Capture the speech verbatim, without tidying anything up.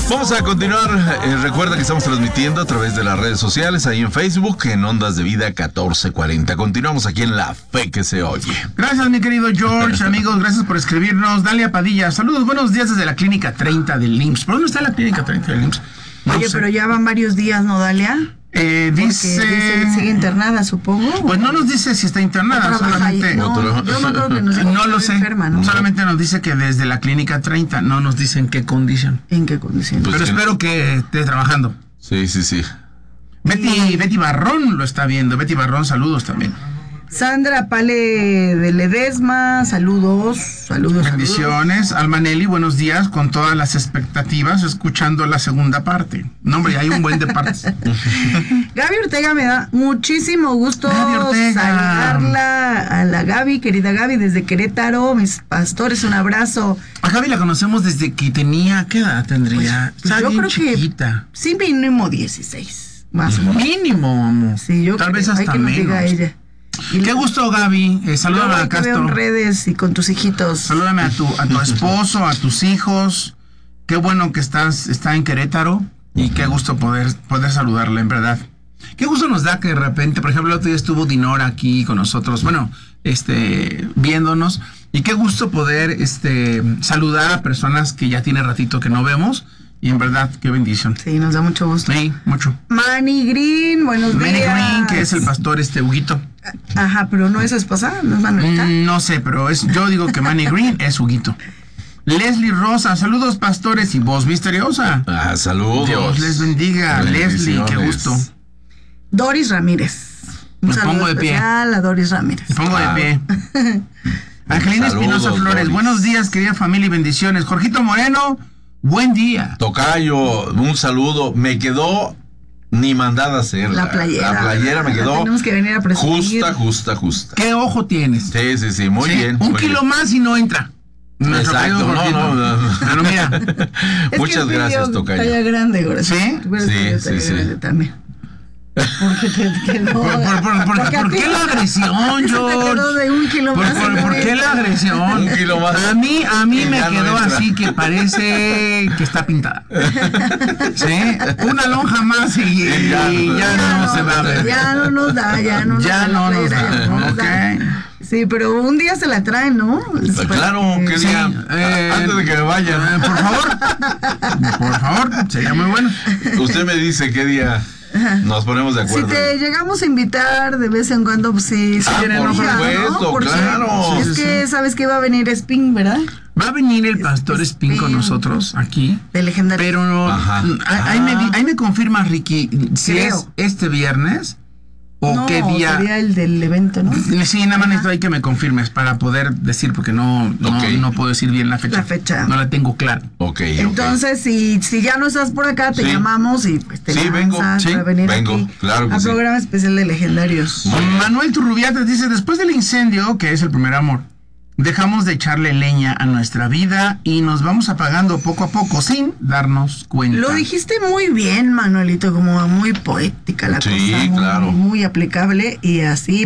Vamos a continuar. Eh, recuerda que estamos transmitiendo a través de las redes sociales, ahí en Facebook, en Ondas de Vida catorce cuarenta. Continuamos aquí en La Fe que se oye. Gracias, mi querido George. Amigos, gracias por escribirnos. Dalia Padilla, saludos, buenos días desde la Clínica treinta del I M S S. ¿Por dónde está la Clínica treinta del I M S S? No Oye, sé. pero ya van varios días, ¿no, Dalia? Eh, Porque dice... dice, sigue internada, supongo. Pues no nos dice si está internada, No trabaja ahí. solamente... No, yo me acuerdo que nos dijo No que lo estaba sé, enferma, ¿no? solamente nos dice que desde la Clínica treinta, no nos dice en qué condición. ¿En qué condición? Pues Pero que- espero que esté trabajando. Sí, sí, sí. Betty, Betty Barrón lo está viendo. Betty Barrón, saludos también. Sandra Pale de Ledesma, saludos, saludos. Bendiciones. Almanelli, buenos días, con todas las expectativas, escuchando la segunda parte. No, hombre, hay un buen de partes. Gaby Ortega, me da muchísimo gusto Gaby Ortega. saludarla a la Gaby, querida Gaby, desde Querétaro, mis pastores, un abrazo. A Gaby la conocemos desde que tenía, ¿qué edad tendría? Pues, Está yo bien creo chiquita. que sí, mínimo dieciséis, más o menos. Mínimo, amor. Sí, yo Tal creo, vez hay hasta que nos menos. diga ella. Y Qué gusto, Gaby. Eh, salúdame luego a ahí te veo Castro. en redes y con tus hijitos. Salúdame a tu, a tu esposo, a tus hijos. Qué bueno que estás, está en Querétaro. Y qué gusto poder, poder saludarle, en verdad. Qué gusto nos da que de repente, por ejemplo, el otro día estuvo Dinora aquí con nosotros, bueno, este, viéndonos. Y qué gusto poder, este, saludar a personas que ya tiene ratito que no vemos. Y en verdad, qué bendición. Sí, nos da mucho gusto. Sí, mucho. Manny Green, buenos Manny días. Green, que es el pastor, este, Huguito. Ajá, pero no es su esposa, no es Manuelita. Mm, no sé, pero es, yo digo que Manny Green es Huguito. Leslie Rosa, saludos pastores y voz misteriosa. Ah, saludos. Dios les bendiga. Leslie, qué Bendiciones. gusto. Doris Ramírez. Un Me saludo pongo de pie. especial a Doris Ramírez. Me pongo Claro. de pie. Angelina Saludos, Espinosa Flores, Doris. buenos días, querida familia y bendiciones. Jorgito Moreno, buen día. Tocayo, un saludo. Me quedó ni mandada a hacer. La playera. La playera me La quedó tenemos que venir a presumir. justa, justa, justa. ¿Qué ojo tienes? Sí, sí, sí, muy ¿Sí? bien. Un muy kilo bien. más y no entra. Nuestro Exacto, querido no, Jorgito. no, no. Pero mira, Es Muchas que gracias, pidió Tocayo. Talla grande, gracias. ¿Sí? Tú eres Sí, talla sí, sí. grande también. Porque te quedó. ¿Por, por, por, por- porque a por ti- qué la agresión, a ti se te George? quedó de un kilo ¿Por, más. por- y no por qué entra. la agresión? Un kilo más. A mí, a mí Y me ya no quedó entra. así que parece que está pintada. ¿Sí? Una lonja más y, y ya ya, no. no, se va a ver. Ya no nos da, ya no nos Ya da. la no nos playera, da, ya no nos ok. da. Sí, pero un día se la traen, ¿no? Pues claro, que Sí, día. eh, Antes de que me Eh, vayan. por favor, por favor, sería muy bueno. Usted me dice qué día nos ponemos de Si acuerdo. te llegamos a invitar de vez en cuando, pues sí, sí Ah, vienen por enojados, supuesto, Porque claro. Es Sí, sí, que sabes que va a venir Spin, ¿verdad? Va a venir el pastor Es- Spin con Spin. nosotros aquí. De legendario. Pero Ajá. ahí, ahí me, di- ahí me confirma, Ricky, si Creo. es este viernes o no, qué día. sería el del evento, ¿no? Sí, nada más necesito ahí que me confirmes para poder decir, porque no, no, Ok. no puedo decir bien la fecha. La fecha. No la tengo clara. Ok, ok. Entonces, si, si ya no estás por acá, te Sí. llamamos y pues te Sí, vengo, lanzas sí, para venir vengo, aquí claro que a sí. programa especial de legendarios. Muy bien. Manuel Turrubiates dice, después del incendio, que es el primer amor, dejamos de echarle leña a nuestra vida y nos vamos apagando poco a poco sin darnos cuenta. Lo dijiste muy bien, Manuelito, como muy poética la Sí, cosa, muy, claro. muy aplicable y así